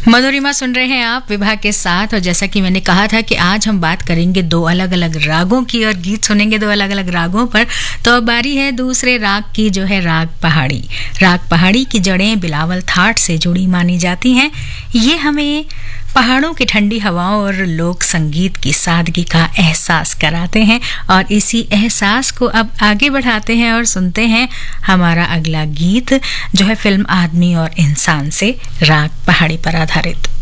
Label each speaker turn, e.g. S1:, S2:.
S1: मधुरिमा सुन रहे हैं आप विभा के साथ। और जैसा कि मैंने कहा था कि आज हम बात करेंगे दो अलग अलग रागों की और गीत सुनेंगे दो अलग अलग रागों पर। तो अब बारी है दूसरे राग की, जो है राग पहाड़ी। राग पहाड़ी की जड़ें बिलावल थाट से जुड़ी मानी जाती हैं। ये हमें पहाड़ों की ठंडी हवाओं और लोक संगीत की सादगी का एहसास कराते हैं। और इसी एहसास को अब आगे बढ़ाते हैं और सुनते हैं हमारा अगला गीत, जो है फिल्म आदमी और इंसान से राग पहाड़ी पर आधारित।